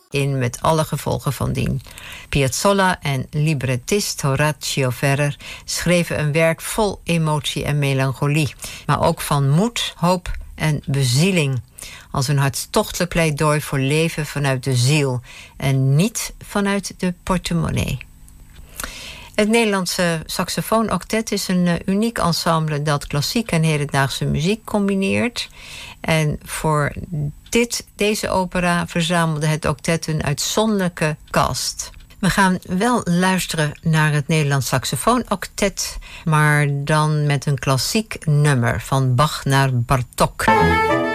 in met alle gevolgen van dien. Piazzolla en librettist Horacio Ferrer schreven een werk vol emotie en melancholie, maar ook van moed, hoop en bezieling, als een hartstochtelijk pleidooi voor leven vanuit de ziel en niet vanuit de portemonnee. Het Nederlandse saxofoonoctet is een uniek ensemble dat klassiek en hedendaagse muziek combineert. En voor deze opera verzamelde het octet een uitzonderlijke cast. We gaan wel luisteren naar het Nederlands saxofoonoctet, maar dan met een klassiek nummer van Bach naar Bartók.